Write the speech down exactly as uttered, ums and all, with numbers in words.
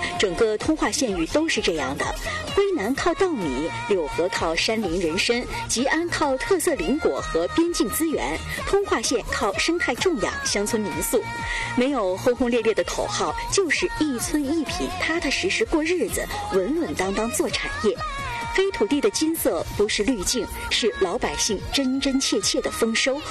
整个通化县域都是这样的。归南靠稻米，柳河靠山林人参，吉安靠特色林果和边境资源，通化县靠生态种养、乡村民宿。没有轰轰烈烈的口号，就是一村一品，踏踏实实过日子，稳稳当当做产业。非土地的金色不是滤镜，是老百姓真真切切的丰收